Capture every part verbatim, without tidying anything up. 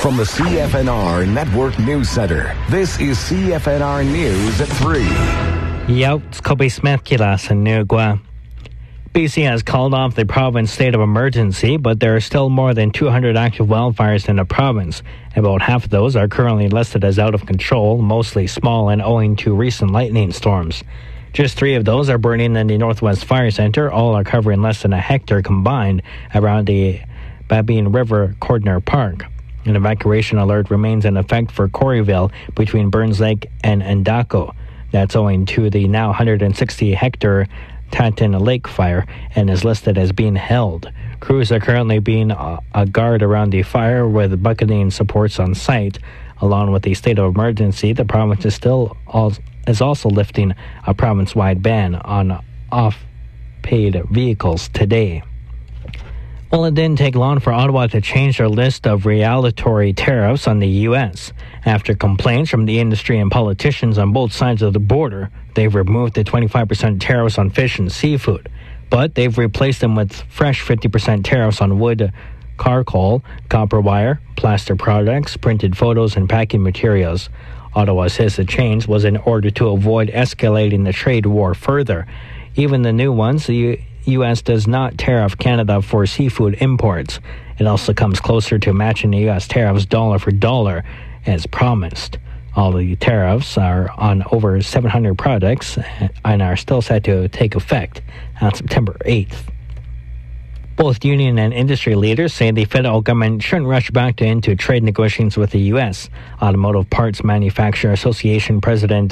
From the C F N R Network News Center, this is C F N R News at three. Yep, it's Kobe Smith Kilas and Nugua. B C has called off the province state of emergency, but there are still more than two hundred active wildfires in the province. About half of those are currently listed as out of control, mostly small and owing to recent lightning storms. Just three of those are burning in the Northwest Fire Center. All are covering less than a hectare combined around the Babine River Cordner Park. An evacuation alert remains in effect for Corryville between Burns Lake and Endako. That's owing to the now one hundred sixty hectare Tanton Lake fire and is listed as being held. Crews are currently being a, a guard around the fire with bucketing supports on site. Along with the state of emergency, the province is still all, is also lifting a province-wide ban on off-paid vehicles today. Well, it didn't take long for Ottawa to change their list of retaliatory tariffs on the U S. After complaints from the industry and politicians on both sides of the border, they've removed the twenty-five percent tariffs on fish and seafood. But they've replaced them with fresh fifty percent tariffs on wood, charcoal, copper wire, plaster products, printed photos, and packing materials. Ottawa says the change was in order to avoid escalating the trade war further. Even the new ones, the U S does not tariff Canada for seafood imports. It also comes closer to matching the U S tariffs dollar for dollar as promised. All the tariffs are on over seven hundred products and are still set to take effect on September eighth. Both union and industry leaders say the federal government shouldn't rush back into trade negotiations with the U S. Automotive Parts Manufacturer Association President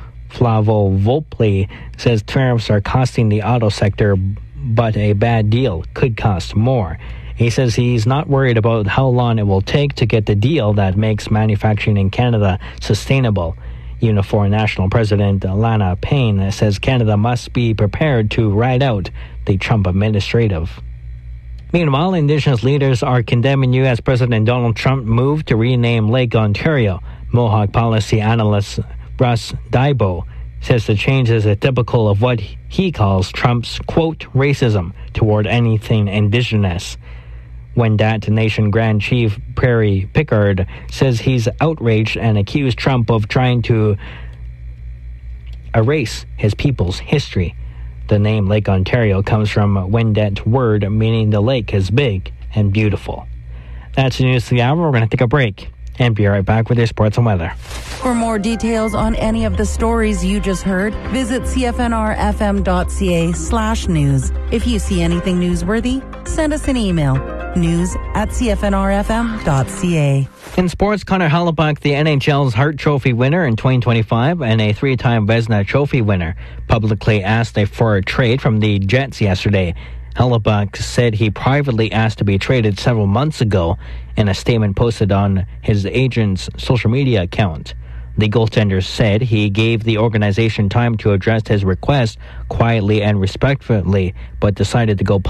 Flavo Volpe says tariffs are costing the auto sector, but a bad deal could cost more. He says he's not worried about how long it will take to get the deal that makes manufacturing in Canada sustainable. Unifor National President Lana Payne says Canada must be prepared to ride out the Trump administrative. Meanwhile, Indigenous leaders are condemning U S. President Donald Trump's move to rename Lake Ontario. Mohawk policy analyst Russ Daibo says the change is a typical of what he calls Trump's, quote, racism toward anything Indigenous. Wendat Nation Grand Chief Prairie Pickard says he's outraged and accused Trump of trying to erase his people's history. The name Lake Ontario comes from Wendat word meaning the lake is big and beautiful. That's the news of the hour. We're going to take a break and be right back with your sports and weather. For more details on any of the stories you just heard, visit C F N R F M dot C A slash news. If you see anything newsworthy, send us an email. News at C F N R F M dot C A. In sports, Connor Hellebuyck, the N H L's Hart Trophy winner in twenty twenty-five and a three-time Vezina Trophy winner, publicly asked for a trade from the Jets yesterday. Hellebuyck said he privately asked to be traded several months ago in a statement posted on his agent's social media account. The goaltender said he gave the organization time to address his request quietly and respectfully, but decided to go